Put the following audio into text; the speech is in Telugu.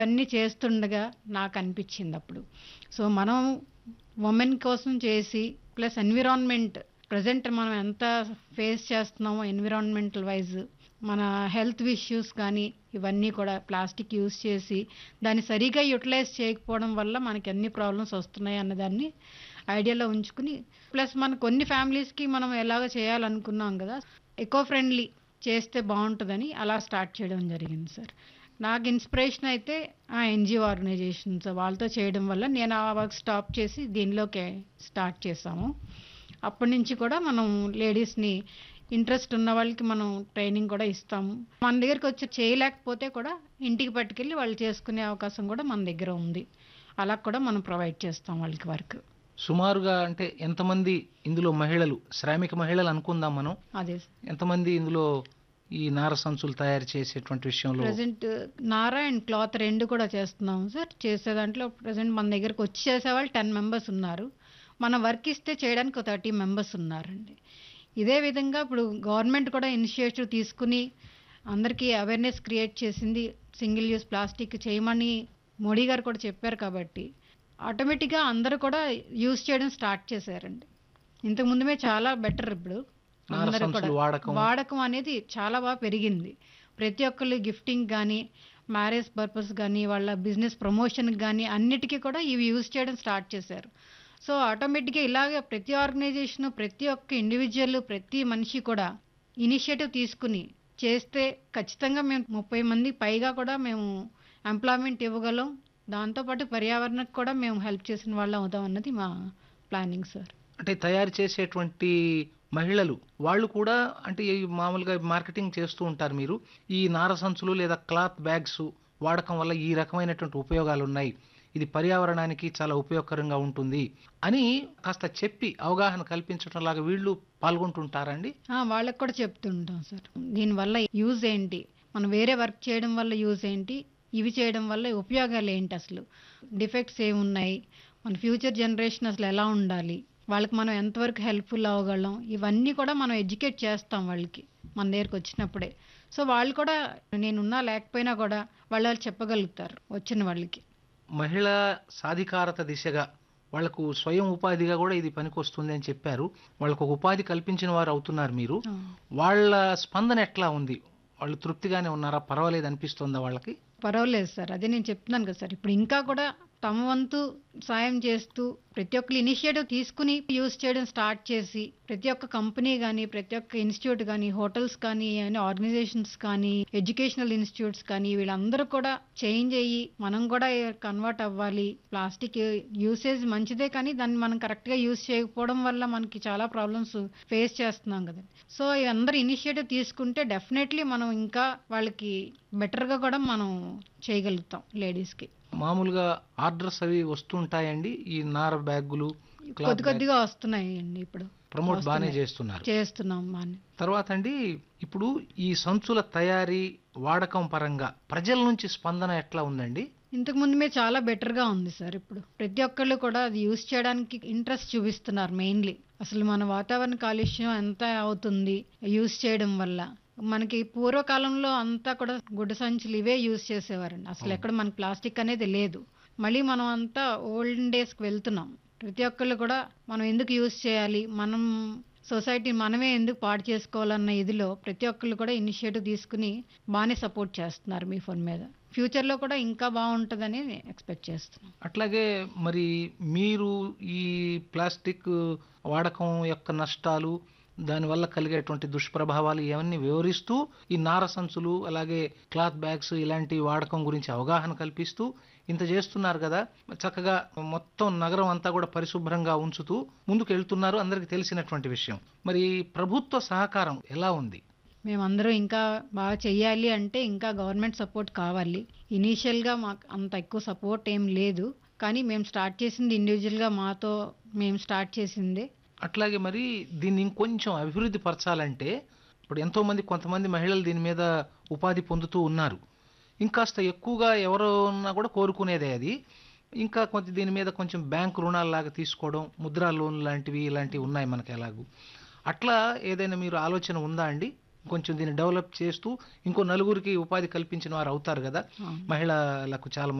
అన్నీ చేస్తుండగా నాకనిపిచ్చిందప్పుడు. సో, మనం వుమెన్ కోసం చేసి ప్లస్ ఎన్విరాన్మెంట్ ప్రెజెంట్ మనం ఎంత ఫేస్ చేస్తున్నామో ఎన్విరాన్మెంటల్ వైజ్ మన హెల్త్ ఇష్యూస్ కానీ ఇవన్నీ కూడా ప్లాస్టిక్ యూజ్ చేసి దాన్ని సరిగా యుటిలైజ్ చేయకపోవడం వల్ల మనకి ఎన్ని ప్రాబ్లమ్స్ వస్తున్నాయి అన్నదాన్ని ఐడియాలో ఉంచుకుని ప్లస్ మన కొన్ని ఫ్యామిలీస్కి మనం ఎలాగ చేయాలనుకున్నాం కదా ఎకో ఫ్రెండ్లీ చేస్తే బాగుంటుందని అలా స్టార్ట్ చేయడం జరిగింది సార్. నాకు ఇన్స్పిరేషన్ అయితే ఆ ఎన్జిఓ ఆర్గనైజేషన్స్ వాళ్ళతో చేయడం వల్ల నేను ఆ వర్క్ స్టాప్ చేసి దీనిలోకి స్టార్ట్ చేసాము. అప్పటి నుంచి కూడా మనం లేడీస్ని ఇంట్రెస్ట్ ఉన్న వాళ్ళకి మనం ట్రైనింగ్ కూడా ఇస్తాము. మన దగ్గరికి వచ్చి చేయలేకపోతే కూడా ఇంటికి పట్టుకెళ్ళి వాళ్ళు చేసుకునే అవకాశం కూడా మన దగ్గర ఉంది. అలా కూడా మనం ప్రొవైడ్ చేస్తాం వాళ్ళకి వర్క్. సుమారుగా అంటే ఎంతమంది ఇందులో మహిళలు, శ్రామిక మహిళలు అనుకుందాం మనం, అదే ఎంతమంది ఇందులో ఈ నార సంచులు తయారు చేసేటువంటి విషయంలో? ప్రజెంట్ నారా అండ్ క్లాత్ రెండు కూడా చేస్తున్నాము సార్. చేసే దాంట్లో ప్రజెంట్ మన దగ్గరకు వచ్చి చేసేవాళ్ళు 10 మెంబర్స్ ఉన్నారు. మన వర్క్ ఇస్తే చేయడానికి ఒక 30 మెంబర్స్ ఉన్నారండి. ఇదే విధంగా ఇప్పుడు గవర్నమెంట్ కూడా ఇనిషియేటివ్ తీసుకుని అందరికీ అవేర్నెస్ క్రియేట్ చేసింది. సింగిల్ యూజ్ ప్లాస్టిక్ చేయమని మోడీ గారు కూడా చెప్పారు కాబట్టి ఆటోమేటిక్గా అందరూ కూడా యూజ్ చేయడం స్టార్ట్ చేశారండి. ఇంతకు ముందుమే చాలా బెటర్. ఇప్పుడు నార అందరూ కూడా సంచులు వాడకం అనేది చాలా బాగా పెరిగింది. ప్రతి ఒక్కళ్ళు గిఫ్టింగ్ కానీ మ్యారేజ్ పర్పస్ కానీ వాళ్ళ బిజినెస్ ప్రమోషన్కి కానీ అన్నిటికీ కూడా ఇవి యూజ్ చేయడం స్టార్ట్ చేశారు. సో ఆటోమేటిక్గా ఇలాగే ప్రతి ఆర్గనైజేషన్, ప్రతి ఒక్క ఇండివిజువల్, ప్రతి మనిషి కూడా ఇనిషియేటివ్ తీసుకుని చేస్తే ఖచ్చితంగా మేము 30 మంది పైగా కూడా మేము ఎంప్లాయ్మెంట్ ఇవ్వగలం. దాంతోపాటు పర్యావరణకు కూడా మేము హెల్ప్ చేసిన వాళ్ళం అవుతాం అన్నది మా ప్లానింగ్ సార్. అంటే తయారు చేసేటువంటి మహిళలు వాళ్ళు కూడా అంటే ఈ మామూలుగా మార్కెటింగ్ చేస్తూ ఉంటారు మీరు, ఈ నార సంచులు లేదా క్లాత్ బ్యాగ్స్ వాడకం వల్ల ఈ రకమైనటువంటి ఉపయోగాలు ఉన్నాయి, ఇది పర్యావరణానికి చాలా ఉపయోగకరంగా ఉంటుంది అని కాస్త చెప్పి అవగాహన కల్పించడం లాగా వీళ్ళు పాల్గొంటుంటారండి? వాళ్ళకి కూడా చెప్తుంటాం సార్. దీనివల్ల యూజ్ ఏంటి, మనం వేరే వర్క్ చేయడం వల్ల యూజ్ ఏంటి, ఇవి చేయడం వల్ల ఉపయోగాలు ఏంటి, అసలు డిఫెక్ట్స్ ఏమున్నాయి, మన ఫ్యూచర్ జనరేషన్ అసలు ఎలా ఉండాలి, వాళ్ళకి మనం ఎంతవరకు హెల్ప్ఫుల్ అవ్వగలం, ఇవన్నీ కూడా మనం ఎడ్యుకేట్ చేస్తాం వాళ్ళకి మన దగ్గరికి వచ్చినప్పుడే. సో వాళ్ళు కూడా నేనున్నా లేకపోయినా కూడా వాళ్ళు చెప్పగలుగుతారు వచ్చిన వాళ్ళకి. మహిళా సాధికారత దిశగా వాళ్లకు స్వయం ఉపాధిగా కూడా ఇది పనికొస్తుంది అని చెప్పారు. వాళ్ళకు ఒక ఉపాధి కల్పించిన వారు అవుతున్నారు మీరు. వాళ్ళ స్పందన ఎట్లా ఉంది? వాళ్ళు తృప్తిగానే ఉన్నారా? పర్వాలేదు అనిపిస్తుందా వాళ్ళకి? పర్వాలేదు సార్. అదే నేను చెప్తున్నాను కదా సార్, ఇప్పుడు ఇంకా కూడా తమ వంతు సాయం చేస్తూ ప్రతి ఒక్కరు ఇనిషియేటివ్ తీసుకుని యూజ్ చేయడం స్టార్ట్ చేసి ప్రతి ఒక్క కంపెనీ కానీ, ప్రతి ఒక్క ఇన్స్టిట్యూట్ కానీ, హోటల్స్ కానీ, ఆర్గనైజేషన్స్ కానీ, ఎడ్యుకేషనల్ ఇన్స్టిట్యూట్స్ కానీ వీళ్ళందరూ కూడా చేంజ్ అయ్యి మనం కూడా కన్వర్ట్ అవ్వాలి. ప్లాస్టిక్ యూసేజ్ మంచిదే కానీ దాన్ని మనం కరెక్ట్గా యూజ్ చేయకపోవడం వల్ల మనకి చాలా ప్రాబ్లమ్స్ ఫేస్ చేస్తున్నాం కదా. సో అందరూ ఇనిషియేటివ్ తీసుకుంటే డెఫినెట్లీ మనం ఇంకా వాళ్ళకి బెటర్గా కూడా మనం చేయగలుగుతాం లేడీస్కి. మామూలుగా ఆర్డర్స్ అవి వస్తుంటాయండి ఈ నార బ్యాగులు కొద్దిగా వస్తున్నాయండి. ఇప్పుడు ప్రమోట్ బాగానే చేస్తున్నాం బాగానే. తర్వాత అండి, ఇప్పుడు ఈ సంచుల తయారీ వాడకం పరంగా ప్రజల నుంచి స్పందన ఎట్లా ఉందండి? ఇంతకు ముందుమే చాలా బెటర్గా ఉంది సార్. ఇప్పుడు ప్రతి ఒక్కళ్ళు కూడా అది యూజ్ చేయడానికి ఇంట్రెస్ట్ చూపిస్తున్నారు. మెయిన్లీ అసలు మన వాతావరణ కాలుష్యం ఎంత అవుతుంది యూజ్ చేయడం వల్ల. మనకి పూర్వకాలంలో అంతా కూడా గుడ్డ సంచులు ఇవే యూజ్ చేసేవారండి. అసలు ఎక్కడ మనకి ప్లాస్టిక్ అనేది లేదు. మళ్ళీ మనం అంతా ఓల్డెన్ డేస్కి వెళ్తున్నాం. ప్రతి ఒక్కళ్ళు కూడా మనం ఎందుకు యూజ్ చేయాలి, మనం సొసైటీ మనమే ఎందుకు పాడు చేసుకోవాలన్న ఇదిలో ప్రతి ఒక్కళ్ళు కూడా ఇనిషియేటివ్ తీసుకుని బాగానే సపోర్ట్ చేస్తున్నారు మీ ఫోన్ మీద. ఫ్యూచర్లో కూడా ఇంకా బాగుంటుందని ఎక్స్పెక్ట్ చేస్తున్నాం. అట్లాగే మరి మీరు ఈ ప్లాస్టిక్ వాడకం యొక్క నష్టాలు, దానివల్ల కలిగేటువంటి దుష్ప్రభావాలు ఇవన్నీ వివరిస్తూ ఈ నార సంచులు అలాగే క్లాత్ బ్యాగ్స్ ఇలాంటి వాడకం గురించి అవగాహన కల్పిస్తూ ఇంత చేస్తున్నారు కదా, చక్కగా మొత్తం నగరం అంతా కూడా పరిశుభ్రంగా ఉంచుతూ ముందుకు వెళ్తున్నారు, అందరికీ తెలిసినటువంటి విషయం. మరి ప్రభుత్వ సహకారం ఎలా ఉంది? మేమందరం ఇంకా బాగా చెయ్యాలి అంటే ఇంకా గవర్నమెంట్ సపోర్ట్ కావాలి. ఇనీషియల్గా మాకు అంత ఎక్కువ సపోర్ట్ ఏం లేదు, కానీ మేము స్టార్ట్ చేసింది ఇండివిజువల్గా మాతో మేము స్టార్ట్ చేసిందే. అట్లాగే మరి దీన్ని ఇంకొంచెం అభివృద్ధి పరచాలంటే ఇప్పుడు ఎంతోమంది కొంతమంది మహిళలు దీని మీద ఉపాధి పొందుతూ ఉన్నారు. ఇంకాస్త ఎక్కువగా ఎవరున్నా కూడా కోరుకునేదే అది. ఇంకా కొంచెం దీని మీద కొంచెం బ్యాంకు రుణాలలాగా తీసుకోవడం, ముద్రా లోన్ లాంటివి ఇలాంటివి ఉన్నాయి మనకి ఎలాగూ. అట్లా ఏదైనా మీరు ఆలోచన ఉందా అండి? కొంచెం దీన్ని డెవలప్ చేస్తూ ఇంకో నలుగురికి ఉపాధి కల్పించిన వారు అవుతారు కదా. అవును. మహిళలకు చాలా